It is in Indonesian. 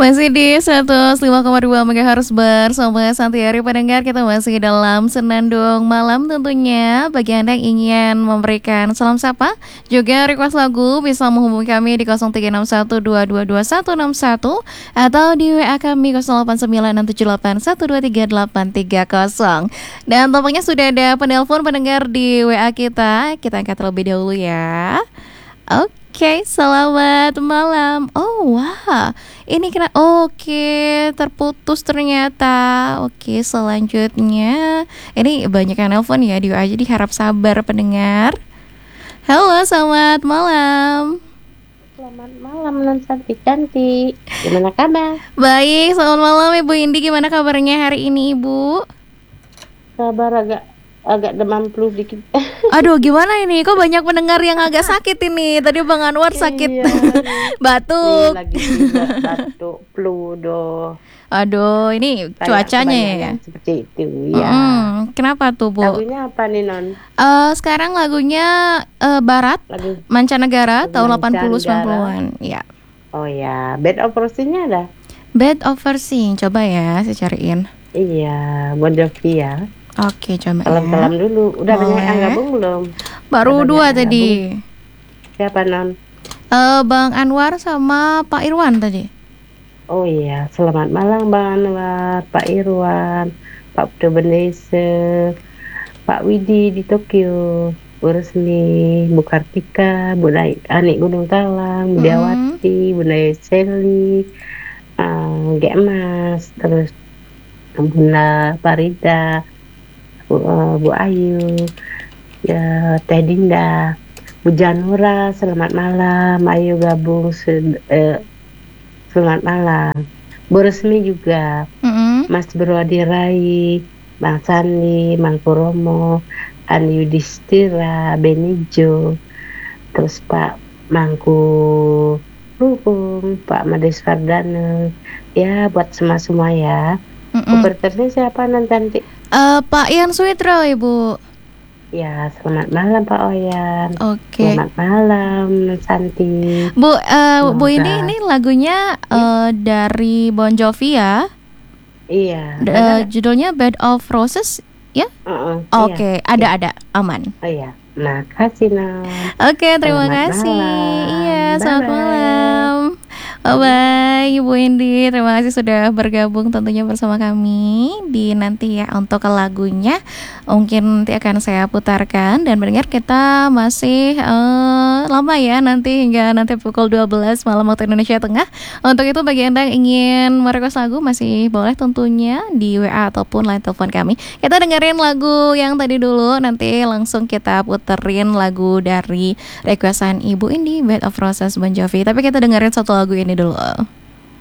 Masih di 105,2 MHz bersama Santiari pendengar, kita masih dalam Senandung Malam tentunya. Bagi Anda yang ingin memberikan salam sapa, juga request lagu, bisa menghubungi kami di 0361222161 atau di WA kami 089678123830. Dan tampaknya sudah ada penelpon pendengar di WA kita. Kita angkat terlebih dahulu ya. Oke, selamat malam. Oh, wah. Ini kena terputus ternyata. Oke, selanjutnya. Ini banyak yang nelpon ya di WA, jadi harap sabar pendengar. Halo, selamat malam. Selamat malam non cantik. Gimana kabar? Baik, selamat malam Ibu Indi. Gimana kabarnya hari ini Ibu? Kabar agak demam flu dikit. Aduh, gimana ini? Kok banyak pendengar yang agak sakit ini? Tadi Bang Anwar sakit batuk. Lagi batuk flu doh. Aduh, ini cuacanya ya. Seperti itu ya. Kenapa tuh, Bu? Lagunya apa nih non? Sekarang lagunya Barat, Lagu mancanegara tahun 80-90-an. Ya. Oh ya, Bed of Rose-nya ada? Bed of Rose, coba ya saya cariin. Iya, Bon Jovi ya. Oke, coba Kelam-kelam ya. dulu. Udah Boleh. banyak yang gabung belum? Baru Udah 2 tadi. Siapa non? Bang Anwar sama Pak Irwan tadi. Oh iya, selamat malam Bang Anwar, Pak Irwan, Pak Putu Benese, Pak Widi di Tokyo, Bu Resmi, Bu Kartika, Bu Anik Gunung Talang, Bu Diawati, Bunda Seli, Gek Mas, terus Bunda Farida, Bu Ayu, ya, Teh Dinda, Bu Janura, selamat malam, ayo gabung, selamat malam. Bu Resmi juga, Mas Bro Adirai, Bang Sandi, Mang Purwomo, Andi Yudhistira, Benijo, terus Pak Mangku Ruhum, Pak Mades Fardana, ya buat semua ya. Operatornya siapa nanti? Pak Ian Suitro, Ibu. Ya, selamat malam Pak Oyan. Oke. Selamat malam Santi. Bu, Bu ini lagunya dari Bon Jovi ya. Iya. Judulnya Bed of Roses ya? Oke, iya. ada aman. Oh iya. Makasih Nah. Oke, terima Selamat kasih. malam. Iya, selamat Bye-bye. malam. Bye-bye Ibu Indi. Terima kasih sudah bergabung tentunya bersama kami di nanti ya untuk lagunya. Mungkin nanti akan saya putarkan. Dan mendengar kita masih lama ya, nanti hingga nanti pukul 12 malam waktu Indonesia Tengah. Untuk itu bagi Anda yang ingin merequest lagu masih boleh tentunya di WA ataupun line telepon kami. Kita dengerin lagu yang tadi dulu, nanti langsung kita puterin lagu dari requestan Ibu Indi, Bed of Roses Bon Jovi. Tapi kita dengerin satu lagu ini dulu.